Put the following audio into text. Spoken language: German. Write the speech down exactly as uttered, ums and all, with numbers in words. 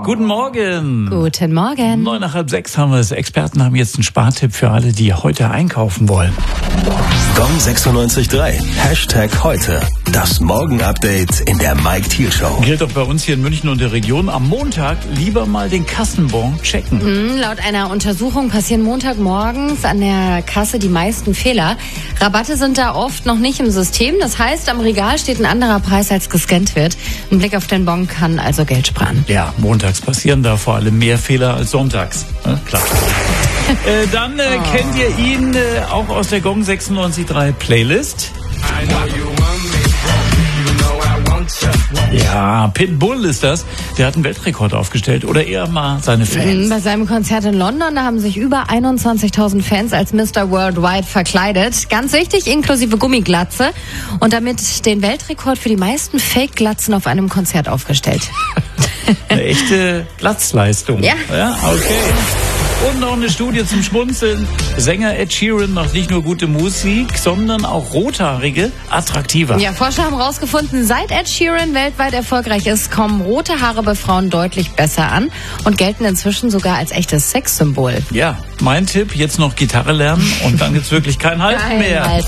Guten Morgen. Guten Morgen. Neun nach halb sechs haben wir es. Experten haben jetzt einen Spartipp für alle, die heute einkaufen wollen. Gong sechsundneunzig Komma drei. Hashtag heute. Das Morgen-Update in der Mike Thiel Show. Gilt auch bei uns hier in München und der Region. Am Montag lieber mal den Kassenbon checken. Mhm, laut einer Untersuchung passieren Montagmorgens an der Kasse die meisten Fehler. Rabatte sind da oft noch nicht im System. Das heißt, am Regal steht ein anderer Preis, als gescannt wird. Ein Blick auf den Bon kann also Geld sparen. Ja, montags passieren da vor allem mehr Fehler als sonntags. Ja, klar. äh, dann äh, oh. kennt ihr ihn äh, auch aus der Gong sechsundneunzig Komma drei Playlist. Ja, Pitbull ist das. Der hat einen Weltrekord aufgestellt. Oder eher mal seine Fans. Bei seinem Konzert in London, da haben sich über einundzwanzigtausend Fans als Mister Worldwide verkleidet. Ganz wichtig, inklusive Gummiglatze. Und damit den Weltrekord für die meisten Fake-Glatzen auf einem Konzert aufgestellt. Eine echte Glatzleistung. Ja. Ja, okay. Und noch eine Studie zum Schmunzeln. Sänger Ed Sheeran macht nicht nur gute Musik, sondern auch Rothaarige attraktiver. Ja, Forscher haben herausgefunden, seit Ed Sheeran weltweit erfolgreich ist, kommen rote Haare bei Frauen deutlich besser an und gelten inzwischen sogar als echtes Sexsymbol. Ja, mein Tipp, jetzt noch Gitarre lernen und dann gibt's wirklich kein Halten mehr.